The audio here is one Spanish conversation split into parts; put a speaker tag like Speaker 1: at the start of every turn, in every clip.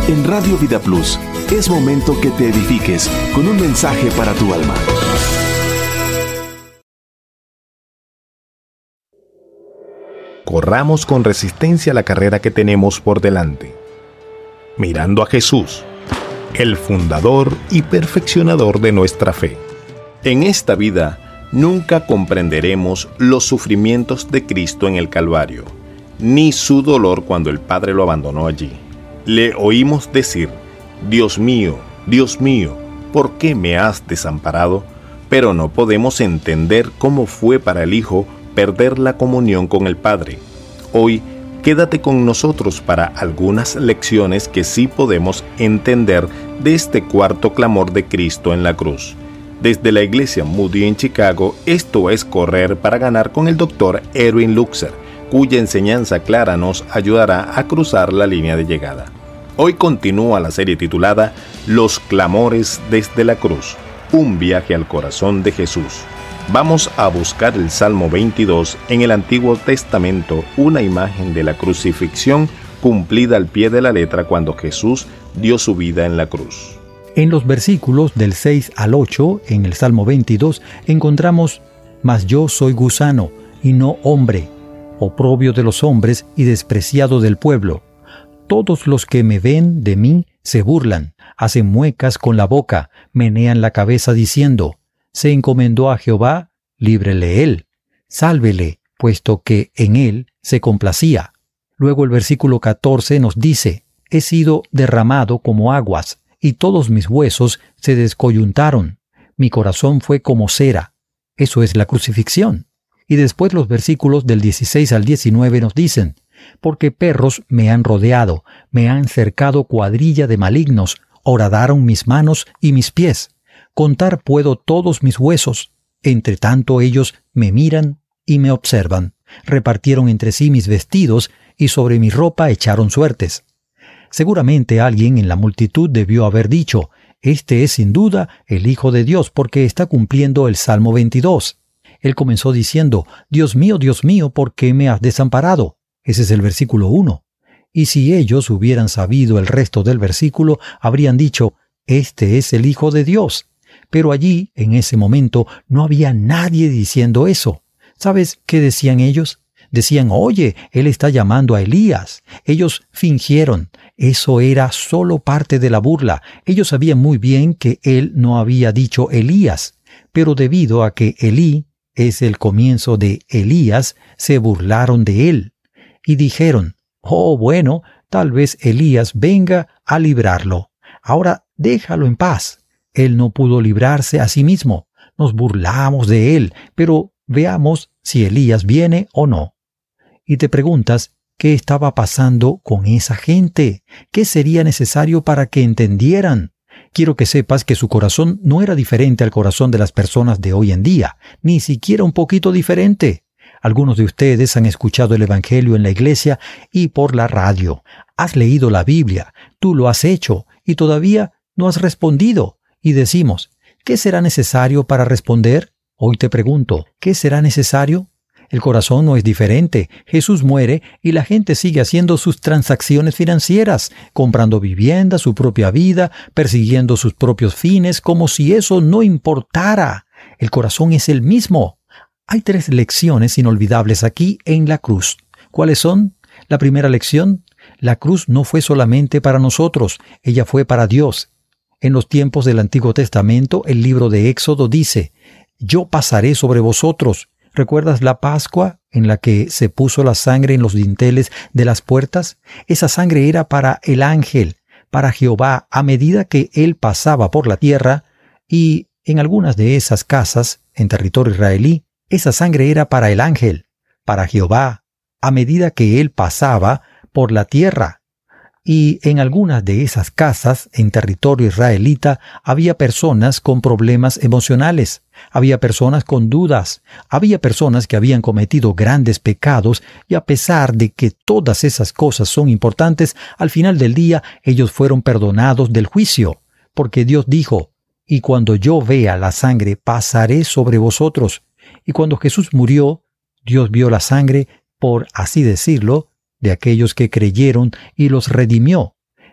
Speaker 1: En Radio Vida Plus, es momento que te edifiques con un mensaje para tu alma.
Speaker 2: Corramos con resistencia la carrera que tenemos por delante, mirando a Jesús, el fundador y perfeccionador de nuestra fe. En esta vida, nunca comprenderemos los sufrimientos de Cristo en el Calvario, ni su dolor cuando el Padre lo abandonó allí. Le oímos decir: Dios mío, ¿por qué me has desamparado? Pero no podemos entender cómo fue para el Hijo perder la comunión con el Padre. Hoy, quédate con nosotros para algunas lecciones que sí podemos entender de este cuarto clamor de Cristo en la cruz. Desde la iglesia Moody en Chicago, esto es Correr para Ganar con el Dr. Erwin Lutzer, cuya enseñanza clara nos ayudará a cruzar la línea de llegada. Hoy continúa la serie titulada Los Clamores desde la Cruz, un viaje al corazón de Jesús. Vamos a buscar el Salmo 22 en el Antiguo Testamento, una imagen de la crucifixión cumplida al pie de la letra cuando Jesús dio su vida en la cruz.
Speaker 3: En los versículos del 6 al 8, en el Salmo 22, encontramos: Mas yo soy gusano y no hombre, oprobio de los hombres y despreciado del pueblo. Todos los que me ven de mí se burlan, hacen muecas con la boca, menean la cabeza diciendo: Se encomendó a Jehová, líbrele él, sálvele, puesto que en él se complacía. Luego el versículo 14 nos dice: He sido derramado como aguas, y todos mis huesos se descoyuntaron. Mi corazón fue como cera. Eso es la crucifixión. Y después los versículos del 16 al 19 nos dicen: Porque perros me han rodeado, me han cercado cuadrilla de malignos, horadaron mis manos y mis pies. Contar puedo todos mis huesos. Entre tanto ellos me miran y me observan. Repartieron entre sí mis vestidos y sobre mi ropa echaron suertes. Seguramente alguien en la multitud debió haber dicho: Este es sin duda el Hijo de Dios, porque está cumpliendo el Salmo 22. Él comenzó diciendo: Dios mío, ¿por qué me has desamparado? Ese es el versículo 1. Y si ellos hubieran sabido el resto del versículo, habrían dicho: Este es el Hijo de Dios. Pero allí, en ese momento, no había nadie diciendo eso. ¿Sabes qué decían ellos? Decían: Oye, él está llamando a Elías. Ellos fingieron. Eso era solo parte de la burla. Ellos sabían muy bien que él no había dicho Elías. Pero debido a que Elí es el comienzo de Elías, se burlaron de él. Y dijeron: Oh, bueno, tal vez Elías venga a librarlo. Ahora déjalo en paz. Él no pudo librarse a sí mismo. Nos burlamos de él, pero veamos si Elías viene o no. Y te preguntas: ¿qué estaba pasando con esa gente? ¿Qué sería necesario para que entendieran? Quiero que sepas que su corazón no era diferente al corazón de las personas de hoy en día, ni siquiera un poquito diferente. Algunos de ustedes han escuchado el Evangelio en la iglesia y por la radio. Has leído la Biblia, tú lo has hecho y todavía no has respondido. Y decimos: ¿qué será necesario para responder? Hoy te pregunto: ¿qué será necesario? El corazón no es diferente. Jesús muere y la gente sigue haciendo sus transacciones financieras, comprando vivienda, su propia vida, persiguiendo sus propios fines, como si eso no importara. El corazón es el mismo. Hay 3 lecciones inolvidables aquí en la cruz. ¿Cuáles son? La primera lección: la cruz no fue solamente para nosotros, ella fue para Dios. En los tiempos del Antiguo Testamento, el libro de Éxodo dice: Yo pasaré sobre vosotros. ¿Recuerdas la Pascua en la que se puso la sangre en los dinteles de las puertas? Esa sangre era para el ángel, para Jehová, a medida que él pasaba por la tierra, y en algunas de esas casas, en territorio israelí, esa sangre era para el ángel, para Jehová, a medida que él pasaba por la tierra. Y en algunas de esas casas, en territorio israelita, había personas con problemas emocionales, había personas con dudas, había personas que habían cometido grandes pecados y a pesar de que todas esas cosas son importantes, al final del día ellos fueron perdonados del juicio, porque Dios dijo: Y cuando yo vea la sangre, pasaré sobre vosotros. Y cuando Jesús murió, Dios vio la sangre, por así decirlo, de aquellos que creyeron y los redimió.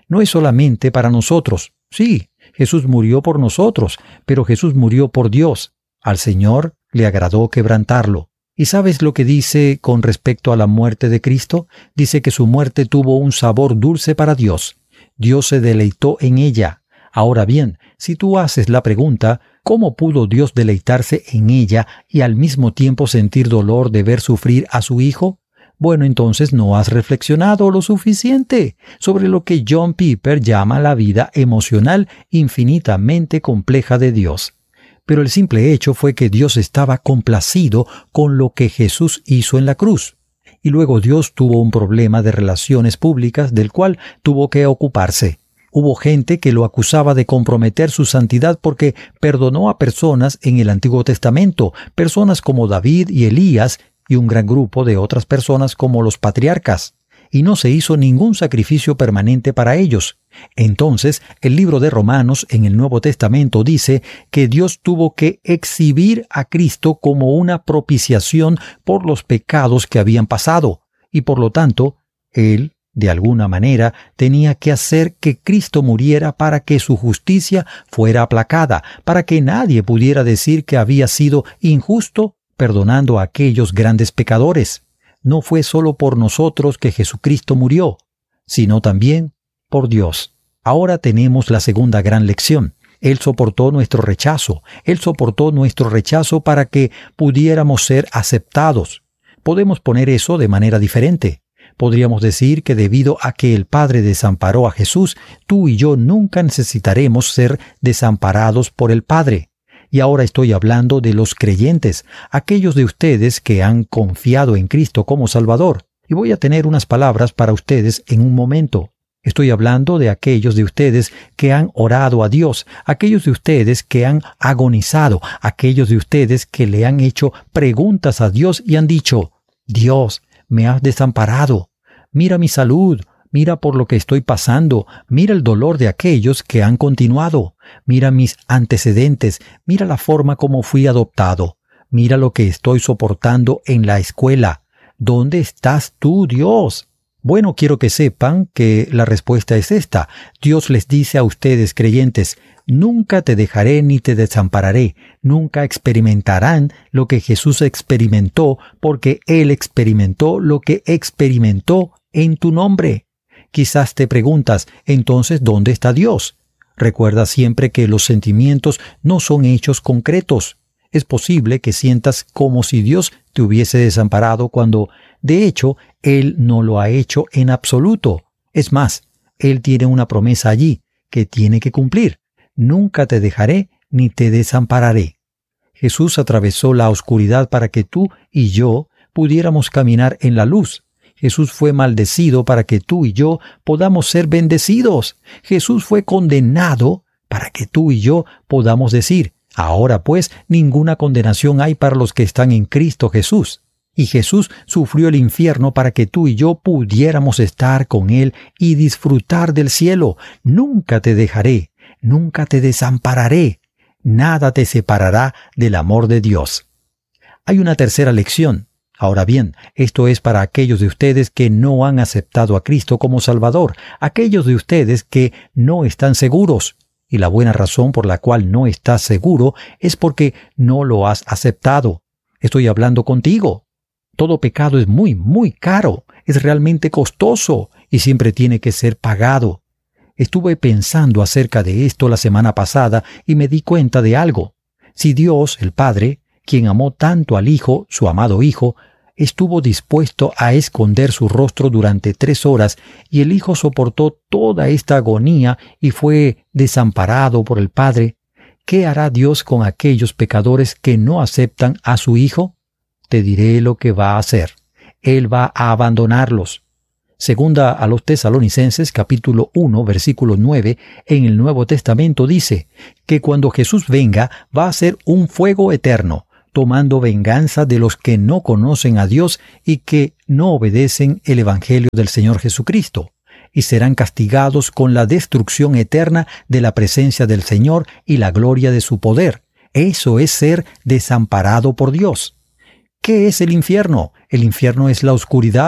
Speaker 3: no es solamente para nosotros. Sí, Jesús murió por nosotros, pero Jesús murió por Dios. Al Señor le agradó quebrantarlo. ¿Y sabes lo que dice con respecto a la muerte de Cristo? Dice que su muerte tuvo un sabor dulce para Dios. Dios se deleitó en ella. Ahora bien, si tú haces la pregunta, ¿cómo pudo Dios deleitarse en ella y al mismo tiempo sentir dolor de ver sufrir a su Hijo? Bueno, entonces no has reflexionado lo suficiente sobre lo que John Piper llama la vida emocional infinitamente compleja de Dios. Pero el simple hecho fue que Dios estaba complacido con lo que Jesús hizo en la cruz. Y luego Dios tuvo un problema de relaciones públicas del cual tuvo que ocuparse. Hubo gente que lo acusaba de comprometer su santidad porque perdonó a personas en el Antiguo Testamento, personas como David y Elías, y un gran grupo de otras personas como los patriarcas, y no se hizo ningún sacrificio permanente para ellos. Entonces, el libro de Romanos en el Nuevo Testamento dice que Dios tuvo que exhibir a Cristo como una propiciación por los pecados que habían pasado, y por lo tanto, Él, de alguna manera, tenía que hacer que Cristo muriera para que su justicia fuera aplacada, para que nadie pudiera decir que había sido injusto perdonando a aquellos grandes pecadores. No fue solo por nosotros que Jesucristo murió, sino también por Dios. Ahora tenemos la segunda gran lección. Él soportó nuestro rechazo. Él soportó nuestro rechazo para que pudiéramos ser aceptados. Podemos poner eso de manera diferente. Podríamos decir que debido a que el Padre desamparó a Jesús, tú y yo nunca necesitaremos ser desamparados por el Padre. Y ahora estoy hablando de los creyentes, aquellos de ustedes que han confiado en Cristo como Salvador. Y voy a tener unas palabras para ustedes en un momento. Estoy hablando de aquellos de ustedes que han orado a Dios, aquellos de ustedes que han agonizado, aquellos de ustedes que le han hecho preguntas a Dios y han dicho, Dios, me has desamparado. Mira mi salud, mira por lo que estoy pasando, mira el dolor de aquellos que han continuado, mira mis antecedentes, mira la forma como fui adoptado, mira lo que estoy soportando en la escuela. ¿Dónde estás tú, Dios? Bueno, quiero que sepan que la respuesta es esta. Dios les dice a ustedes, creyentes, nunca te dejaré ni te desampararé. Nunca experimentarán lo que Jesús experimentó, porque Él experimentó lo que experimentó en tu nombre. Quizás te preguntas, entonces, ¿dónde está Dios? Recuerda siempre que los sentimientos no son hechos concretos. Es posible que sientas como si Dios te hubiese desamparado cuando, de hecho, Él no lo ha hecho en absoluto. Es más, Él tiene una promesa allí que tiene que cumplir. Nunca te dejaré ni te desampararé. Jesús atravesó la oscuridad para que tú y yo pudiéramos caminar en la luz. Jesús fue maldecido para que tú y yo podamos ser bendecidos. Jesús fue condenado para que tú y yo podamos decir, ahora pues ninguna condenación hay para los que están en Cristo Jesús. Y Jesús sufrió el infierno para que tú y yo pudiéramos estar con Él y disfrutar del cielo. Nunca te dejaré, nunca te desampararé. Nada te separará del amor de Dios. Hay una tercera lección. Ahora bien, esto es para aquellos de ustedes que no han aceptado a Cristo como Salvador, aquellos de ustedes que no están seguros. Y la buena razón por la cual no estás seguro es porque no lo has aceptado. Estoy hablando contigo. Todo pecado es muy, muy caro, es realmente costoso y siempre tiene que ser pagado. Estuve pensando acerca de esto la semana pasada y me di cuenta de algo. Si Dios, el Padre, quien amó tanto al Hijo, su amado Hijo, estuvo dispuesto a esconder su rostro durante 3 horas y el Hijo soportó toda esta agonía y fue desamparado por el Padre, ¿qué hará Dios con aquellos pecadores que no aceptan a su Hijo? Te diré lo que va a hacer. Él va a abandonarlos. Segunda a los Tesalonicenses, capítulo 1, versículo 9, en el Nuevo Testamento dice que cuando Jesús venga va a ser un fuego eterno, tomando venganza de los que no conocen a Dios y que no obedecen el Evangelio del Señor Jesucristo, y serán castigados con la destrucción eterna de la presencia del Señor y la gloria de su poder. Eso es ser desamparado por Dios. ¿Qué es el infierno? El infierno es la oscuridad.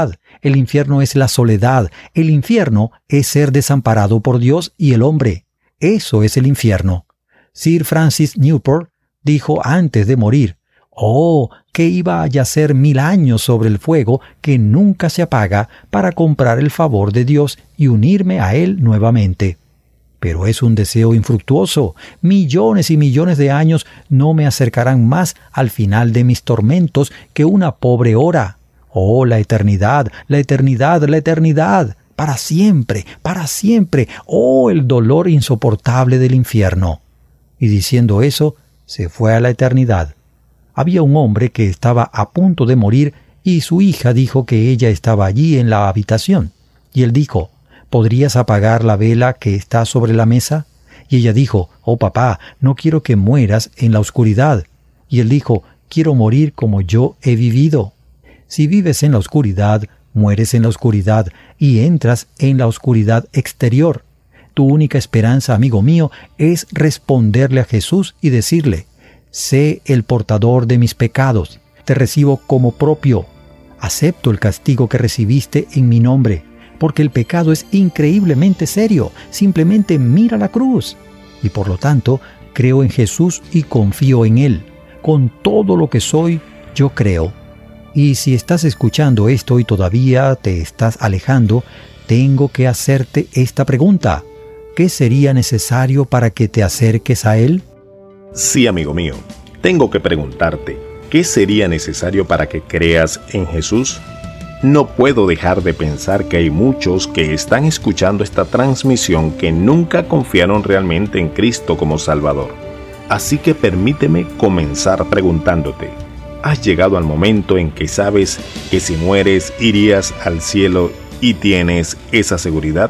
Speaker 3: El infierno es la soledad. El infierno es ser desamparado por Dios y el hombre. Eso es el infierno. Sir Francis Newport dijo antes de morir: «Oh, que iba a yacer 1000 años sobre el fuego que nunca se apaga para comprar el favor de Dios y unirme a Él nuevamente». Pero es un deseo infructuoso. Millones y millones de años no me acercarán más al final de mis tormentos que una pobre hora. Oh, la eternidad, la eternidad, la eternidad. Para siempre, para siempre. Oh, el dolor insoportable del infierno. Y diciendo eso, se fue a la eternidad. Había un hombre que estaba a punto de morir y su hija dijo que ella estaba allí en la habitación. Y él dijo: «¿Podrías apagar la vela que está sobre la mesa?». Y ella dijo: «Oh papá, no quiero que mueras en la oscuridad». Y él dijo: «Quiero morir como yo he vivido». Si vives en la oscuridad, mueres en la oscuridad y entras en la oscuridad exterior. Tu única esperanza, amigo mío, es responderle a Jesús y decirle: «Sé el portador de mis pecados, te recibo como propio. Acepto el castigo que recibiste en mi nombre, porque el pecado es increíblemente serio. Simplemente mira la cruz. Y por lo tanto, creo en Jesús y confío en Él. Con todo lo que soy, yo creo». Y si estás escuchando esto y todavía te estás alejando, tengo que hacerte esta pregunta: ¿qué sería necesario para que te acerques a Él?
Speaker 2: Sí, amigo mío, tengo que preguntarte, ¿qué sería necesario para que creas en Jesús? No puedo dejar de pensar que hay muchos que están escuchando esta transmisión que nunca confiaron realmente en Cristo como Salvador. Así que permíteme comenzar preguntándote: ¿has llegado al momento en que sabes que si mueres irías al cielo y tienes esa seguridad?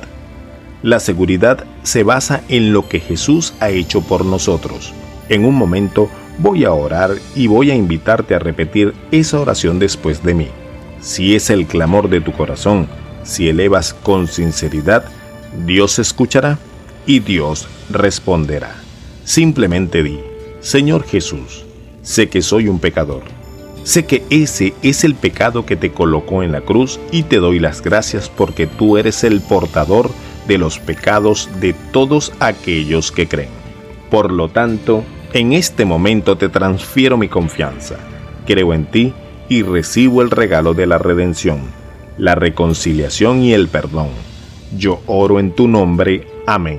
Speaker 2: La seguridad se basa en lo que Jesús ha hecho por nosotros. En un momento voy a orar y voy a invitarte a repetir esa oración después de mí. Si es el clamor de tu corazón, si elevas con sinceridad, Dios escuchará y Dios responderá. Simplemente di: «Señor Jesús, sé que soy un pecador. Sé que ese es el pecado que te colocó en la cruz y te doy las gracias porque tú eres el portador de los pecados de todos aquellos que creen. Por lo tanto, en este momento te transfiero mi confianza. Creo en ti y recibo el regalo de la redención, la reconciliación y el perdón. Yo oro en tu nombre. Amén».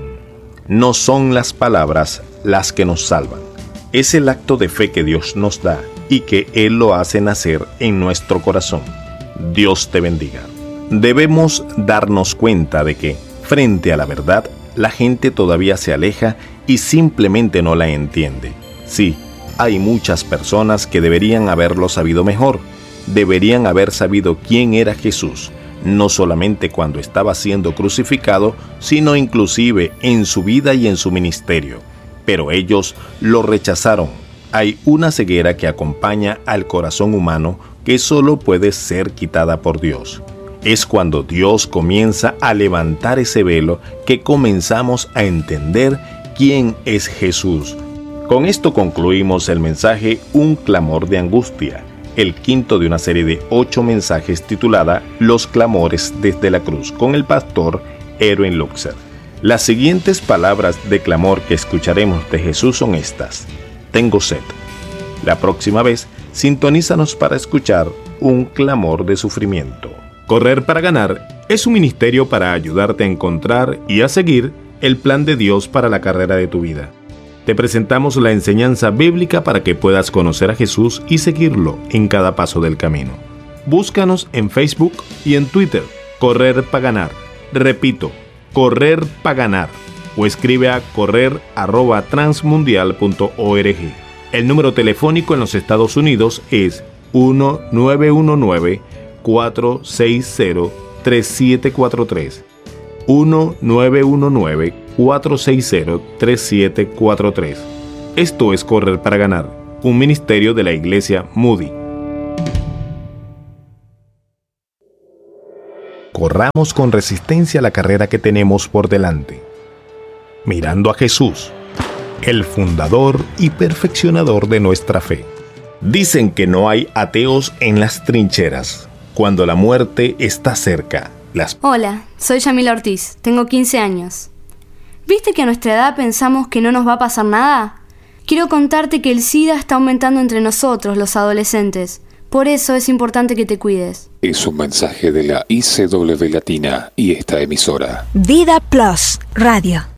Speaker 2: No son las palabras las que nos salvan. Es el acto de fe que Dios nos da y que Él lo hace nacer en nuestro corazón. Dios te bendiga. Debemos darnos cuenta de que, frente a la verdad, la gente todavía se aleja y simplemente no la entiende. Sí, hay muchas personas que deberían haberlo sabido mejor. Deberían haber sabido quién era Jesús, no solamente cuando estaba siendo crucificado, sino inclusive en su vida y en su ministerio. Pero ellos lo rechazaron. Hay una ceguera que acompaña al corazón humano que solo puede ser quitada por Dios. Es cuando Dios comienza a levantar ese velo que comenzamos a entender quién es Jesús. Con esto concluimos el mensaje Un clamor de angustia, el quinto de una serie de 8 mensajes titulada Los clamores desde la cruz, con el pastor Erwin Luxer. Las siguientes palabras de clamor que escucharemos de Jesús son estas: tengo sed. La próxima vez, sintonízanos para escuchar un clamor de sufrimiento. Correr para ganar es un ministerio para ayudarte a encontrar y a seguir el plan de Dios para la carrera de tu vida. Te presentamos la enseñanza bíblica para que puedas conocer a Jesús y seguirlo en cada paso del camino. Búscanos en Facebook y en Twitter, Correr para ganar. Repito, Correr para ganar. O escribe a correr@transmundial.org. El número telefónico en los Estados Unidos es 1-919-460-3743. 1-919-460-3743. Esto es Correr para ganar, un ministerio de la Iglesia Moody. Corramos con resistencia la carrera que tenemos por delante, mirando a Jesús, el fundador y perfeccionador de nuestra fe. Dicen que no hay ateos en las trincheras. cuando la muerte está cerca.
Speaker 4: Hola, soy Yamila Ortiz, tengo 15 años. ¿Viste que a nuestra edad pensamos que no nos va a pasar nada? Quiero contarte que el SIDA está aumentando entre nosotros, los adolescentes. Por eso es importante que te cuides.
Speaker 5: Es un mensaje de la ICW Latina y esta emisora.
Speaker 6: Vida Plus Radio.